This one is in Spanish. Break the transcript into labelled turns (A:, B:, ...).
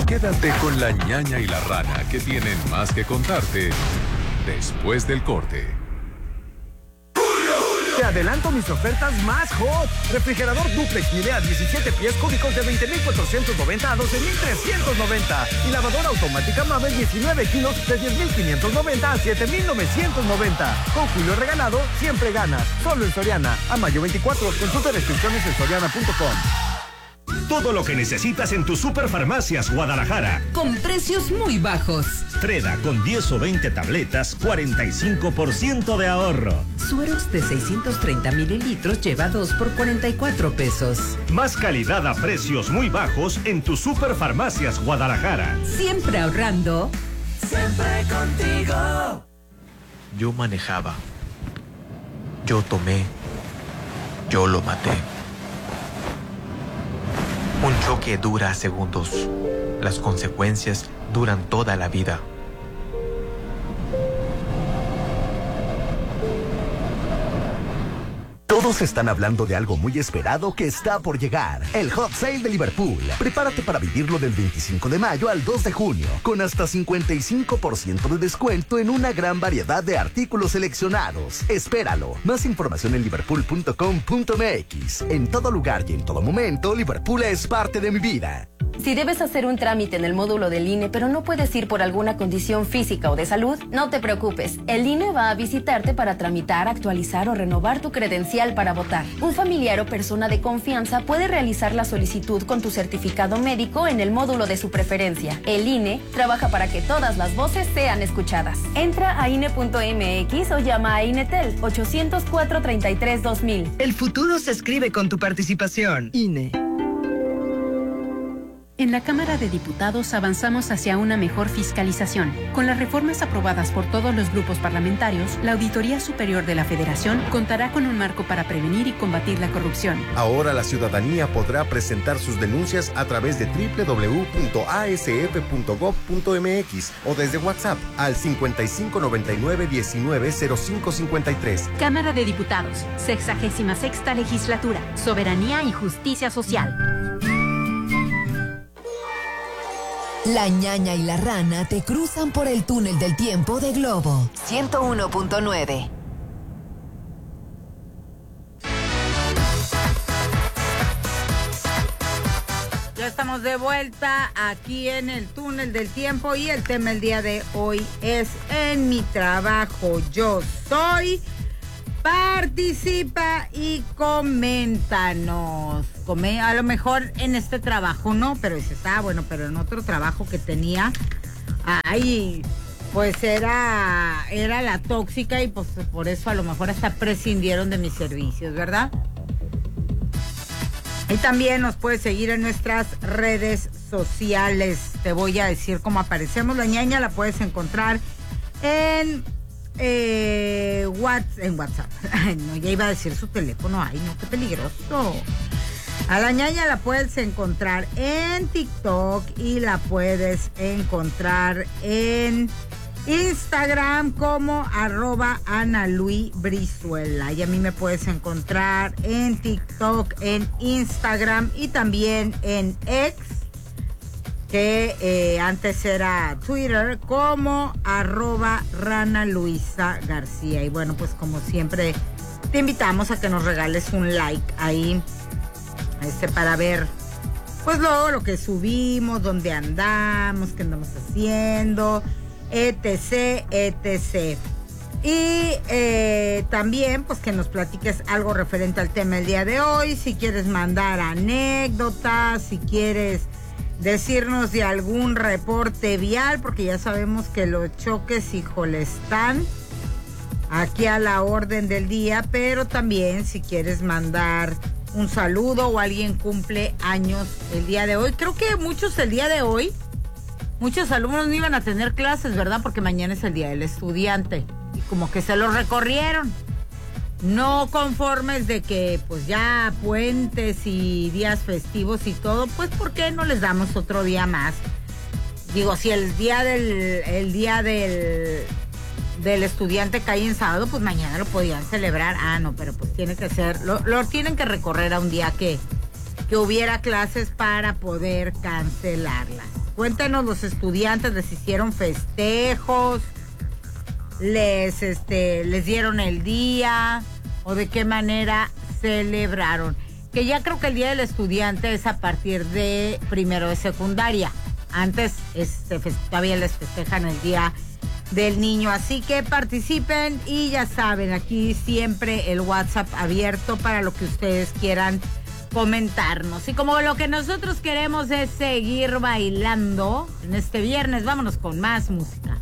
A: Quédate con la ñaña y la rana, que tienen más que contarte después del corte.
B: Te adelanto mis ofertas más hot. Refrigerador duplex Midea 17 pies cúbicos de 20,490 a 12,390. Y lavadora automática Mabel 19 kilos de 10,590 a 7,990. Con Julio regalado, siempre ganas. Solo en Soriana. A mayo 24. Consulta restricciones en soriana.com.
C: Todo lo que necesitas en tus Superfarmacias Guadalajara.
D: Con precios muy bajos.
C: Freda con 10 o 20 tabletas, 45% de ahorro.
D: Sueros de 630 mililitros lleva 2 por 44 pesos.
C: Más calidad a precios muy bajos en tus Superfarmacias Guadalajara.
D: Siempre ahorrando.
E: Siempre contigo.
F: Yo manejaba. Yo tomé. Yo lo maté. Un choque dura segundos. Las consecuencias duran toda la vida.
G: Todos están hablando de algo muy esperado que está por llegar. El Hot Sale de Liverpool. Prepárate para vivirlo del 25 de mayo al 2 de junio, con hasta 55% de descuento en una gran variedad de artículos seleccionados. Espéralo. Más información en liverpool.com.mx. En todo lugar y en todo momento, Liverpool es parte de mi vida.
H: Si debes hacer un trámite en el módulo del INE, pero no puedes ir por alguna condición física o de salud, no te preocupes. El INE va a visitarte para tramitar, actualizar o renovar tu credencial para votar. Un familiar o persona de confianza puede realizar la solicitud con tu certificado médico en el módulo de su preferencia. El INE trabaja para que todas las voces sean escuchadas. Entra a INE.mx o llama a INETEL 800-433-2000.
I: El futuro se escribe con tu participación. INE.
J: En la Cámara de Diputados avanzamos hacia una mejor fiscalización. Con las reformas aprobadas por todos los grupos parlamentarios, la Auditoría Superior de la Federación contará con un marco para prevenir y combatir la corrupción.
K: Ahora la ciudadanía podrá presentar sus denuncias a través de www.asf.gov.mx o desde WhatsApp al 5599-190553.
J: Cámara de Diputados, 66ª Legislatura, Soberanía y Justicia Social.
L: La ñaña y la rana te cruzan por el túnel del tiempo de Globo 101.9.
M: Ya estamos de vuelta aquí en el túnel del tiempo y el tema el día de hoy es En mi trabajo yo soy. Participa y coméntanos. A lo mejor en este trabajo no, pero dices, bueno, pero en otro trabajo que tenía, pues era la tóxica y pues por eso a lo mejor hasta prescindieron de mis servicios, ¿verdad? Y también nos puedes seguir en nuestras redes sociales. Te voy a decir cómo aparecemos. La ñaña la puedes encontrar en WhatsApp. Ay, no, ya iba a decir su teléfono. Ay, no, qué peligroso. A la ñaña la puedes encontrar en TikTok y la puedes encontrar en Instagram como @AnaLuiBrizuela. Y a mí me puedes encontrar en TikTok, en Instagram y también en X, que antes era Twitter, como @RanaLuisaGarcía. Y bueno, pues como siempre te invitamos a que nos regales un like ahí, para ver pues luego lo que subimos, dónde andamos, qué andamos haciendo, etc. Y también pues que nos platiques algo referente al tema del día de hoy, si quieres mandar anécdotas, si quieres decirnos de algún reporte vial, porque ya sabemos que los choques, híjole, están aquí a la orden del día, pero también si quieres mandar un saludo o alguien cumple años el día de hoy. Creo que muchos el día de hoy, muchos alumnos no iban a tener clases, ¿verdad? Porque mañana es el día del estudiante y como que se los recorrieron. No conformes de que pues ya puentes y días festivos y todo, pues ¿por qué no les damos otro día más? Digo, si el día del estudiante cae en sábado, pues mañana lo podían celebrar. No, pero pues tiene que ser, lo tienen que recorrer a un día que hubiera clases para poder cancelarlas. Cuéntenos, los estudiantes, ¿les hicieron festejos? ¿Les dieron el día? ¿O de qué manera celebraron? Que ya creo que el Día del Estudiante es a partir de primero de secundaria. Antes todavía les festejan el Día del Niño. Así que participen y ya saben, aquí siempre el WhatsApp abierto para lo que ustedes quieran comentarnos. Y como lo que nosotros queremos es seguir bailando en este viernes, vámonos con más música.